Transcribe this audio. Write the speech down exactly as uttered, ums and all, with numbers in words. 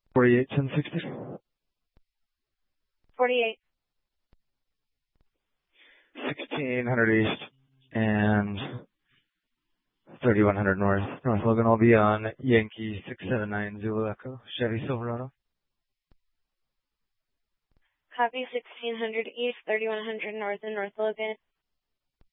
forty-eight, ten sixty. forty-eight. sixteen hundred east and thirty-one hundred north. North Logan will be on Yankee six seven nine Zulu Echo, Chevy Silverado. Copy sixteen hundred east, thirty-one hundred north in North Logan.